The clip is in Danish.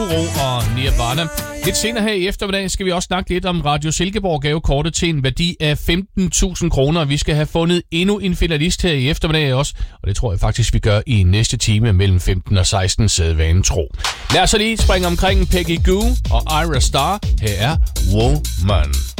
og Nirvana. Lidt senere her i eftermiddag skal vi også snakke lidt om Radio Silkeborg gavekortet til en værdi af 15.000 kroner. Vi skal have fundet endnu en finalist her i eftermiddag også, og det tror jeg faktisk, vi gør i næste time mellem 15 og 16 sædvanen tro. Lad os så lige springe omkring Peggy Gou og Ira Star. Her er Woman.